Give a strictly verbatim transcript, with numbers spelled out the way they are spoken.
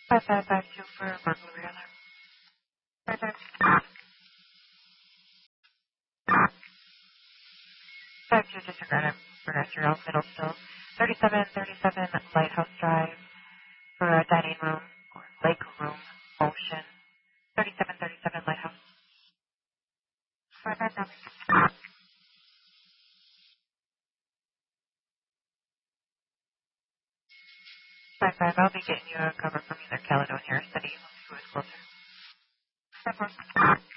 five five five two for burglary alarm. five five five two disregarded for Nursery Middle Still. thirty-seven thirty-seven Lighthouse Drive for a dining room or lake room motion. thirty-seven thirty-seven Lighthouse. five five five five five. I'll be getting you a cover from either Caledonia or City. Who is closer? five four